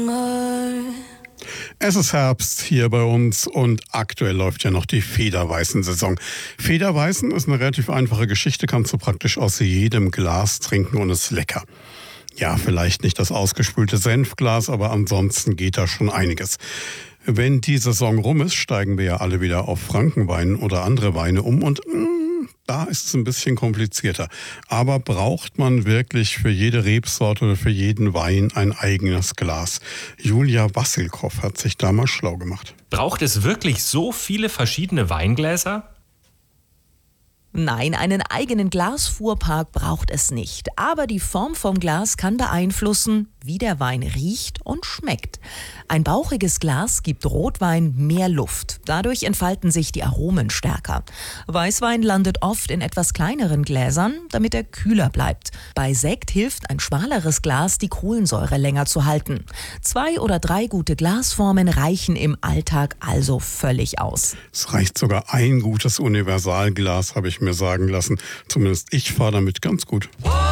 Es ist Herbst hier bei uns und aktuell läuft ja noch die Federweißen-Saison. Federweißen ist eine relativ einfache Geschichte, kannst du praktisch aus jedem Glas trinken und ist lecker. Ja, vielleicht nicht das ausgespülte Senfglas, aber ansonsten geht da schon einiges. Wenn die Saison rum ist, steigen wir ja alle wieder auf Frankenwein oder andere Weine um und da ist es ein bisschen komplizierter. Aber braucht man wirklich für jede Rebsorte oder für jeden Wein ein eigenes Glas? Julia Wassilkow hat sich da mal schlau gemacht. Braucht es wirklich so viele verschiedene Weingläser? Nein, einen eigenen Glasfuhrpark braucht es nicht. Aber die Form vom Glas kann beeinflussen, wie der Wein riecht und schmeckt. Ein bauchiges Glas gibt Rotwein mehr Luft. Dadurch entfalten sich die Aromen stärker. Weißwein landet oft in etwas kleineren Gläsern, damit er kühler bleibt. Bei Sekt hilft ein schmaleres Glas, die Kohlensäure länger zu halten. 2 oder 3 gute Glasformen reichen im Alltag also völlig aus. Es reicht sogar ein gutes Universalglas, habe ich mir sagen lassen. Zumindest ich fahre damit ganz gut.